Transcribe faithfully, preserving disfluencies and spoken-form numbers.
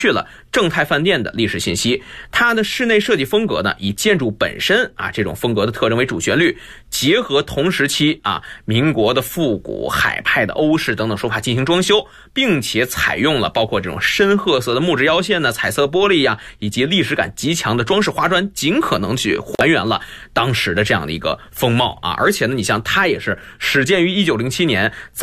去了正泰饭店的历史信息。它的室内设计风格呢，以建筑本身啊这种风格的特征为主旋律，结合同时期啊民国的复古、海派的欧式等等手法进行装修，并且采用了包括这种深褐色的木质腰线呢、彩色玻璃呀、啊，以及历史感极强的装饰花砖，尽可能去还原了当时的这样的一个风貌啊。而且呢，你像它也是始建于一九零七年。